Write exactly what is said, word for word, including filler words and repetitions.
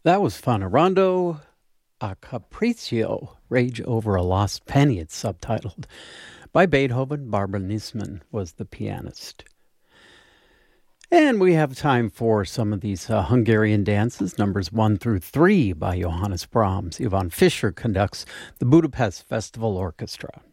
That was fun. A Rondo a Capriccio, Rage Over a Lost Penny, it's subtitled. By Beethoven, Barbara Niesman was the pianist. And we have time for some of these uh, Hungarian dances, numbers one through three by Johannes Brahms. Ivan Fischer conducts the Budapest Festival Orchestra.